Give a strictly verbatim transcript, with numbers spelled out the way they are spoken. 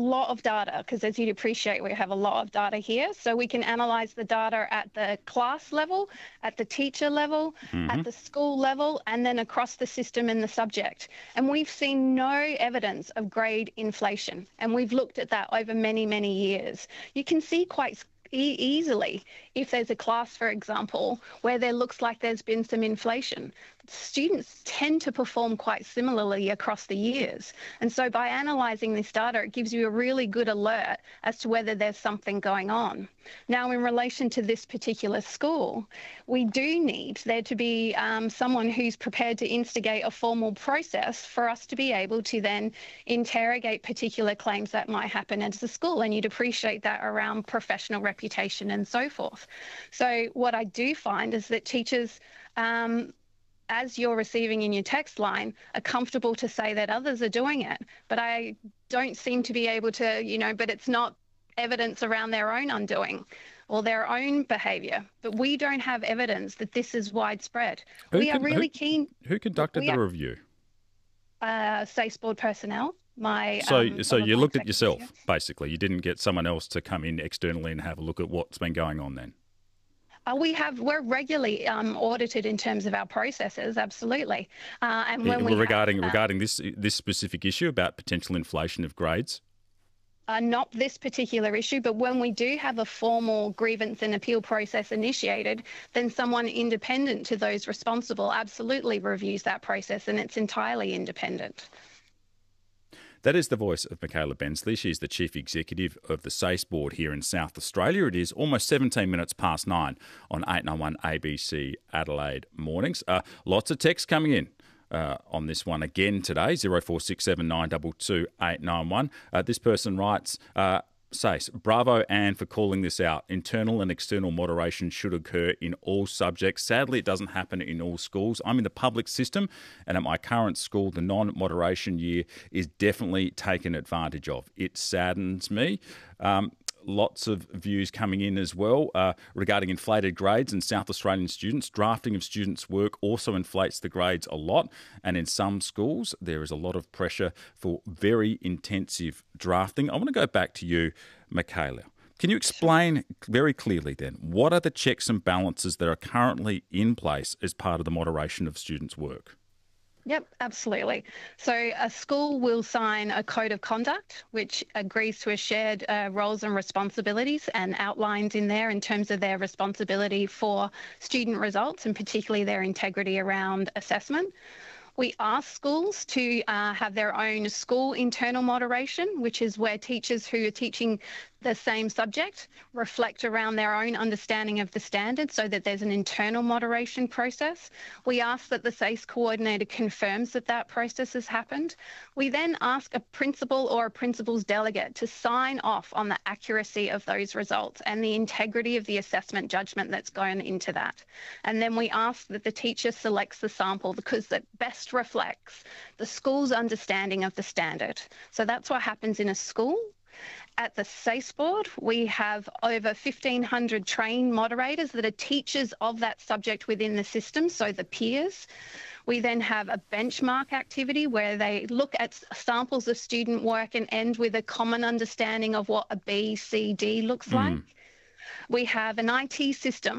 lot of data because, as you'd appreciate, we have a lot of data here. So we can analyse the data at the class level, at the teacher level, Mm-hmm. at the school level, and then across the system in the subject. And we've seen no evidence of grade inflation. And we've looked at that over many, many years. You can see quite e easily if there's a class, for example, where there looks like there's been some inflation. Students tend to perform quite similarly across the years. And so by analysing this data, it gives you a really good alert as to whether there's something going on. Now, in relation to this particular school, we do need there to be um, someone who's prepared to instigate a formal process for us to be able to then interrogate particular claims that might happen at the school. And you'd appreciate that around professional reputation and so forth. So what I do find is that teachers, um, as you're receiving in your text line, are comfortable to say that others are doing it. But I don't seem to be able to, you know, but it's not evidence around their own undoing or their own behaviour. But we don't have evidence that this is widespread. Who we con- are really who, keen. Who conducted the are, review? Uh, SACE board personnel. My, so um, so you looked at yourself, here. basically. You didn't get someone else to come in externally and have a look at what's been going on then? Uh, we have, we're regularly um, audited in terms of our processes, absolutely. Uh, and when we regarding have, uh, regarding this this specific issue about potential inflation of grades? Uh, not this particular issue, but when we do have a formal grievance and appeal process initiated, then someone independent to those responsible absolutely reviews that process, and it's entirely independent. That is the voice of Michaela Bensley. She's the Chief Executive of the SACE Board here in South Australia. It is almost seventeen minutes past nine on eight ninety-one A B C Adelaide Mornings. Uh, lots of texts coming in. Uh, on this one again today, zero four six seven nine two two eight nine one. Uh, this person writes, uh, SACE, bravo Anne for calling this out. Internal and external moderation should occur in all subjects. Sadly, it doesn't happen in all schools. I'm in the public system, and at my current school, the non-moderation year is definitely taken advantage of. It saddens me. Um, Lots of views coming in as well uh, regarding inflated grades in South Australian students. Drafting of students' work also inflates the grades a lot, and in some schools there is a lot of pressure for very intensive drafting. I want to go back to you, Michaela. Can you explain very clearly then, what are the checks and balances that are currently in place as part of the moderation of students' work? Yep, absolutely. So a school will sign a code of conduct, which agrees to a shared uh, roles and responsibilities and outlines in there in terms of their responsibility for student results and particularly their integrity around assessment. We ask schools to uh, have their own school internal moderation, which is where teachers who are teaching the same subject reflect around their own understanding of the standard so that there's an internal moderation process. We ask that the SACE coordinator confirms that that process has happened. We then ask a principal or a principal's delegate to sign off on the accuracy of those results and the integrity of the assessment judgment that's gone into that. And then we ask that the teacher selects the sample because that best reflects the school's understanding of the standard. So that's what happens in a school. At the SACE board, we have over fifteen hundred trained moderators that are teachers of that subject within the system, so the peers. We then have a benchmark activity where they look at samples of student work and end with a common understanding of what a B, C, D looks like. Mm. We have an I T system